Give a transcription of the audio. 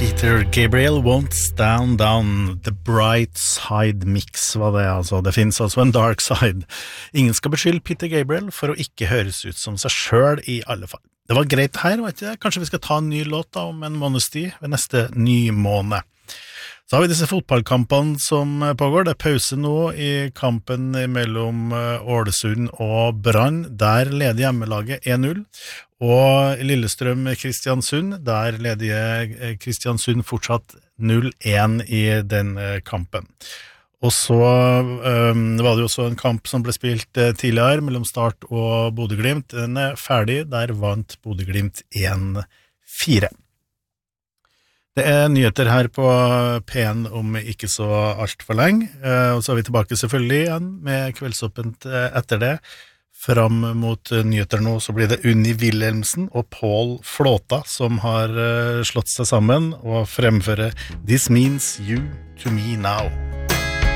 Peter Gabriel Won't Stand Down. The Bright Side Mix var det altså. Det finnes altså en dark side. Ingen skal beskylde Peter Gabriel for å ikke høres ut som seg selv i alle fall. Det var greit her, vet ikke? Kanskje vi skal ta en ny låt da, om en måneds tid ved neste nymåned. Så har vi disse fotballkampene som pågår. Det pause nå i kampen mellom Ålesund og Brann. Der leder hjemmelaget 1-0. Og i Lillestrøm-Kristiansund, der leder Kristiansund fortsatt 0-1 i den kampen. Og så var det jo også en kamp som ble spilt tidligere mellom Start og Bodø/Glimt. Den ferdig, der vant Bodø/Glimt 1-4. Det nyheter her på P1 om ikke så alt for lenge, og så er vi tilbake selvfølgelig igjen med Kveldsåpent etter det. Fram mot nyheter nå så blir det Unni Wilhelmsen og Paul Flåta som har slått seg sammen og fremfører This Means You to Me Now.